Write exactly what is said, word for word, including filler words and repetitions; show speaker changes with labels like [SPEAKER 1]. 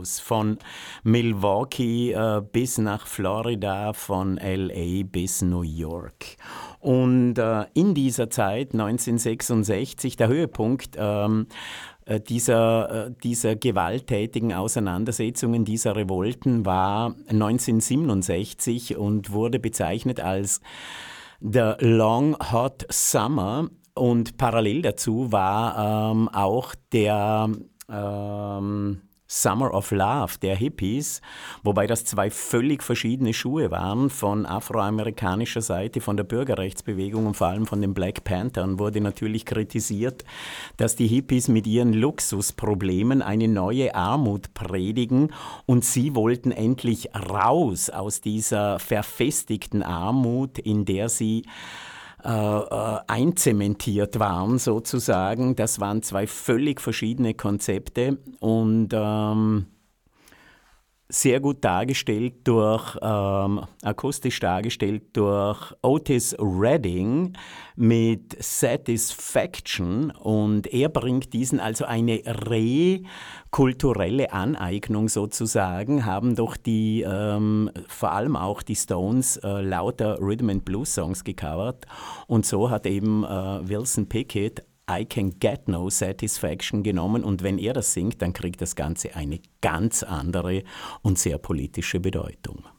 [SPEAKER 1] Blues von Milwaukee äh, bis nach Florida, von L A bis New York. Und äh, in dieser Zeit, neunzehnhundertsechsundsechzig, der Höhepunkt ähm, äh, dieser, äh, dieser gewalttätigen Auseinandersetzungen, dieser Revolten war neunzehnhundertsiebenundsechzig und wurde bezeichnet als The Long Hot Summer. Und parallel dazu war ähm, auch der ähm, Summer of Love der Hippies, wobei das zwei völlig verschiedene Schuhe waren. Von afroamerikanischer Seite, von der Bürgerrechtsbewegung und vor allem von den Black Panthern wurde natürlich kritisiert, dass die Hippies mit ihren Luxusproblemen eine neue Armut predigen und sie wollten endlich raus aus dieser verfestigten Armut, in der sie Äh, äh, einzementiert waren sozusagen. Das waren zwei völlig verschiedene Konzepte und ähm, sehr gut dargestellt durch, ähm, akustisch dargestellt durch Otis Redding mit Satisfaction, und er bringt diesen, also eine rekulturelle Aneignung sozusagen, haben doch die, ähm, vor allem auch die Stones, äh, lauter Rhythm and Blues Songs gecovert, und so hat eben äh, Wilson Pickett I Can Get No Satisfaction genommen, und wenn er das singt, dann kriegt das Ganze eine ganz andere und sehr politische Bedeutung.